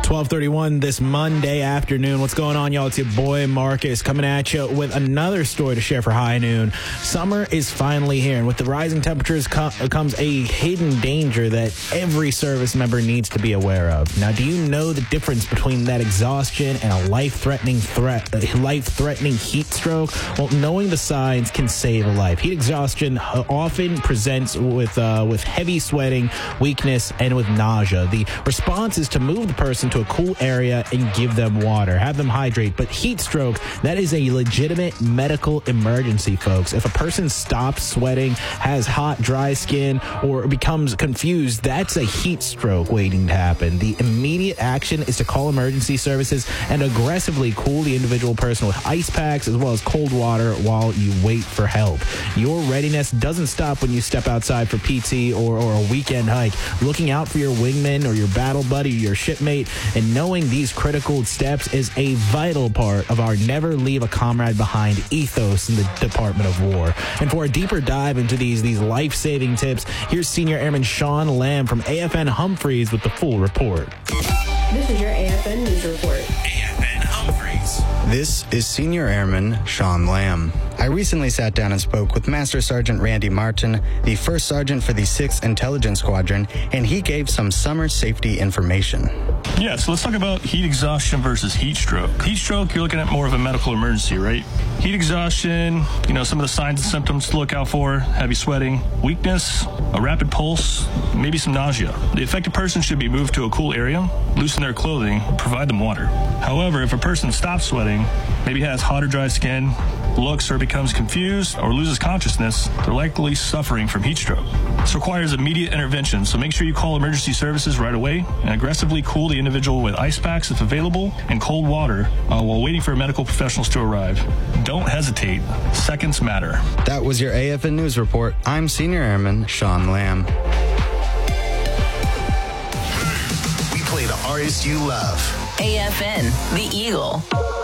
12:31 this Monday afternoon. What's going on, y'all? It's your boy Marcus coming at you with another story to share for high noon. Summer is finally here, and with the rising temperatures comes a hidden danger that every service member needs to be aware of. Now, do you know the difference between that exhaustion and a life-threatening heat stroke? Well, knowing the signs can save a life. Heat exhaustion often presents with heavy sweating, weakness, and with nausea. The response is to move the person to a cool area and give them water, have them hydrate. But heat stroke, that is a legitimate medical emergency, folks. If a person stops sweating, has hot, dry skin, or becomes confused, that's a heat stroke waiting to happen. The immediate action is to call emergency services and aggressively cool the individual person with ice packs as well as cold water while you wait for help. Your readiness doesn't stop when you step outside for PT or a weekend hike. Looking out for your wingman or your battle buddy, your shipmate, and knowing these critical steps is a vital part of our never leave a comrade behind ethos in the Department of War. And for a deeper dive into these life-saving tips, here's Senior Airman Sean Lamb from AFN Humphreys with the full report. This is your AFN News Report. AFN Humphreys. This is Senior Airman Sean Lamb. I recently sat down and spoke with Master Sergeant Randy Martin, the first sergeant for the 6th Intelligence Squadron, and he gave some summer safety information. Yeah, so let's talk about heat exhaustion versus heat stroke. Heat stroke, you're looking at more of a medical emergency, right? Heat exhaustion, some of the signs and symptoms to look out for: heavy sweating, weakness, a rapid pulse, maybe some nausea. The affected person should be moved to a cool area, loosen their clothing, provide them water. However, if a person stops sweating, maybe has hot or dry skin, looks or becomes confused, or loses consciousness, they're likely suffering from heat stroke. This requires immediate intervention, so make sure you call emergency services right away and aggressively cool the individual with ice packs if available and cold water while waiting for medical professionals to arrive. Don't hesitate. Seconds matter. That was your AFN News Report. I'm Senior Airman Sean Lamb. We play the artists you love. AFN, The Eagle.